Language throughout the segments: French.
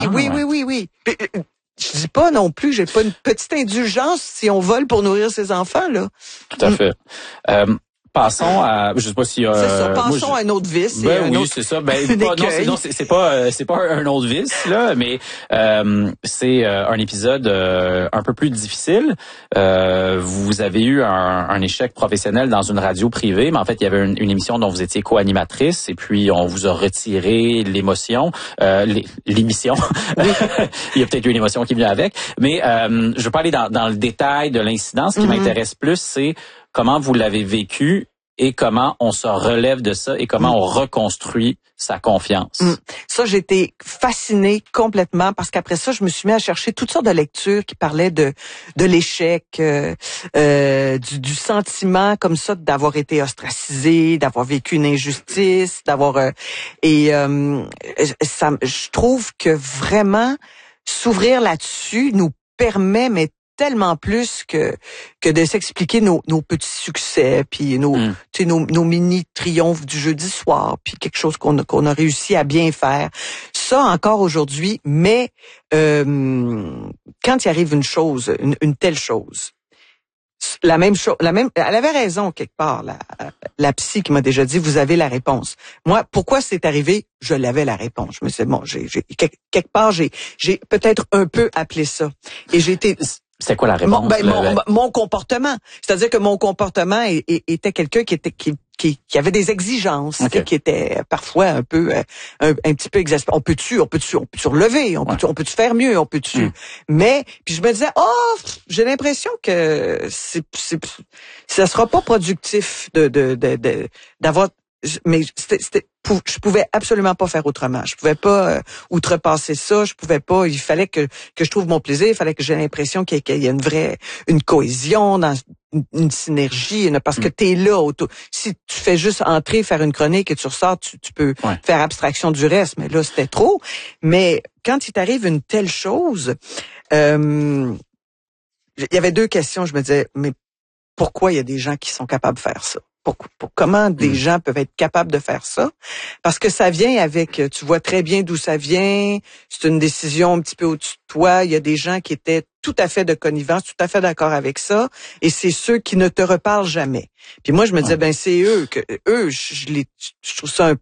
oui, ouais. oui. Je dis pas non plus, j'ai pas une petite indulgence si on vole pour nourrir ses enfants, là. Tout à fait. Passons à, je sais pas si c'est ça, passons à un autre vice. Ben oui, autre, c'est ça. Ben non, c'est pas un autre vice là, mais c'est un épisode un peu plus difficile. Vous avez eu un échec professionnel dans une radio privée, mais en fait il y avait une émission dont vous étiez co-animatrice et puis on vous a retiré l'émission, l'émission. Oui. Il y a peut-être eu une émotion qui est venue avec, mais je veux pas aller dans le détail de l'incident. Ce qui m'intéresse plus, c'est comment vous l'avez vécu et comment on se relève de ça et comment on reconstruit sa confiance. Ça, j'ai été fascinée complètement parce qu'après ça, je me suis mis à chercher toutes sortes de lectures qui parlaient de l'échec, du sentiment comme ça d'avoir été ostracisé, d'avoir vécu une injustice, je trouve que vraiment s'ouvrir là-dessus nous permet, mais tellement plus que de s'expliquer nos petits succès puis nos mini triomphes du jeudi soir puis quelque chose qu'on a réussi à bien faire. Ça encore aujourd'hui, mais quand il arrive une chose, une telle chose, elle avait raison quelque part, la psy qui m'a déjà dit, vous avez la réponse. Moi, pourquoi c'est arrivé? Je l'avais la réponse. Je me suis dit, bon, quelque part, j'ai peut-être un peu appelé ça. Et j'ai été... C'est quoi la réponse? Mon comportement. C'est-à-dire que mon comportement était quelqu'un qui avait des exigences, okay, qui était parfois un peu, un petit peu exaspérant. On peut-tu relever? On peut-tu faire mieux? Mais, puis je me disais, j'ai l'impression que ça sera pas productif d'avoir, mais je pouvais absolument pas faire autrement. Je pouvais pas outrepasser ça. Il fallait que je trouve mon plaisir. Il fallait que j'ai l'impression qu'il y a une cohésion, dans une synergie, parce que t'es là. Si tu fais juste entrer, faire une chronique et tu ressors, tu peux faire abstraction du reste. Mais là, c'était trop. Mais quand il t'arrive une telle chose, il y avait deux questions. Je me disais, mais pourquoi il y a des gens qui sont capables de faire ça? Comment des gens peuvent être capables de faire ça? Parce que ça vient avec, tu vois très bien d'où ça vient, c'est une décision un petit peu au-dessus de toi, il y a des gens qui étaient tout à fait de connivence, tout à fait d'accord avec ça, et c'est ceux qui ne te reparlent jamais. Puis moi, je me disais, c'est eux, je trouve ça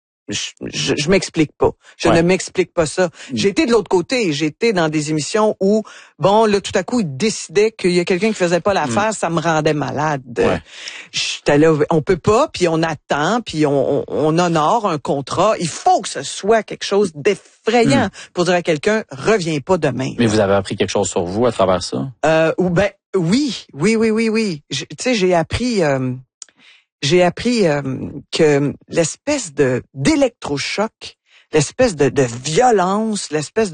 je m'explique pas. Je ne m'explique pas ça. J'ai été de l'autre côté. J'ai été dans des émissions où, là, tout à coup, ils décidaient qu'il y a quelqu'un qui faisait pas l'affaire, ça me rendait malade. J'étais là, on peut pas, puis on attend, puis on honore un contrat. Il faut que ce soit quelque chose d'effrayant pour dire à quelqu'un, reviens pas demain. Mais vous avez appris quelque chose sur vous à travers ça? Oui. Tu sais, j'ai appris que l'espèce d'électrochoc, l'espèce de violence,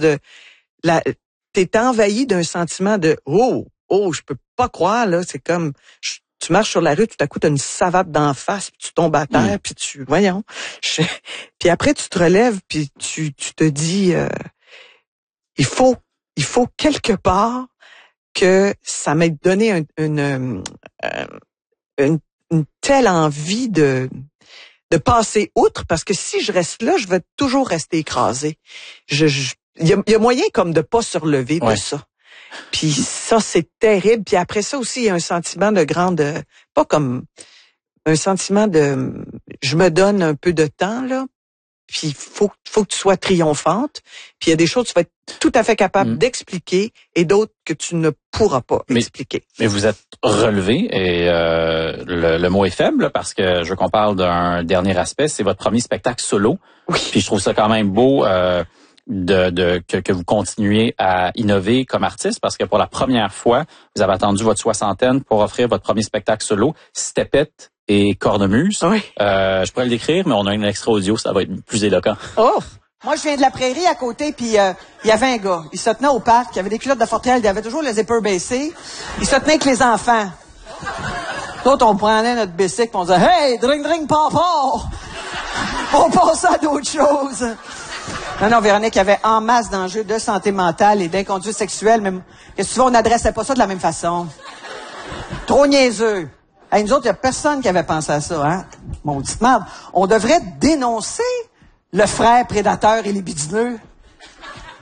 t'es envahi d'un sentiment de je peux pas croire là, c'est comme tu marches sur la rue, tout à coup t'as une savate d'en face, puis tu tombes à terre, puis puis après tu te relèves, puis tu te dis il faut quelque part que ça m'ait donné une telle envie de passer outre, parce que si je reste là, je vais toujours rester écrasé. Il y a moyen comme de pas se relever de ça. Puis ça, c'est terrible. Puis après ça aussi, il y a un sentiment de pas comme un sentiment de, je me donne un peu de temps, là. Puis faut que tu sois triomphante. Puis il y a des choses que tu vas être tout à fait capable d'expliquer et d'autres que tu ne pourras pas expliquer. Mais vous êtes relevé et le mot est faible là, parce que je veux qu'on parle d'un dernier aspect, c'est votre premier spectacle solo. Oui. Puis je trouve ça quand même beau que vous continuez à innover comme artiste parce que pour la première fois, vous avez attendu votre soixantaine pour offrir votre premier spectacle solo, Stepette et Cornemuse. Oui. Je pourrais le décrire, mais on a un extrait audio, ça va être plus éloquent. Moi, je viens de la prairie à côté, puis il y avait un gars. Il se tenait au parc, il avait des culottes de Fortrel, il avait toujours les épaules baissées. Il se tenait avec les enfants. D'autres, on prenait notre bicycle, on disait « Hey, drink, papa! » On passait à d'autres choses. Non, Véronique, il y avait en masse d'enjeux de santé mentale et d'inconduite sexuelle, mais qu'est-ce que tu veux, on n'adressait pas ça de la même façon. Trop niaiseux. Hey, nous autres, il n'y a personne qui avait pensé à ça, hein? Maudite merde. On devrait dénoncer le frère prédateur et libidineux.